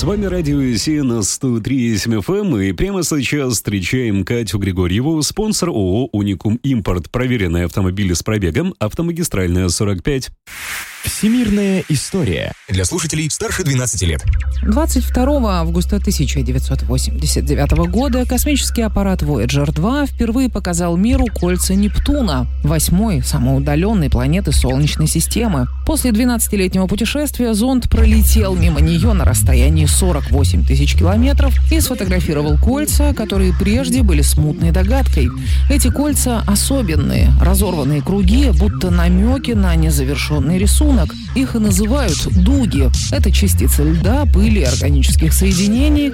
С вами Радио ИСИ на 103.7 FM, и прямо сейчас встречаем Катю Григорьеву, спонсор ООО «Уникум Импорт». Проверенные автомобили с пробегом, автомагистральная 45. Всемирная история. Для слушателей старше 12 лет. 22 августа 1989 года космический аппарат Voyager 2 впервые показал миру кольца Нептуна, 8-й самой удаленной планеты Солнечной системы. После 12-летнего путешествия зонд пролетел мимо нее на расстоянии 48 тысяч километров и сфотографировал кольца, которые прежде были смутной догадкой. Эти кольца особенные, разорванные круги, будто намеки на незавершенный рисунок. Их и называют дуги. Это частицы льда, пыли и органических соединений,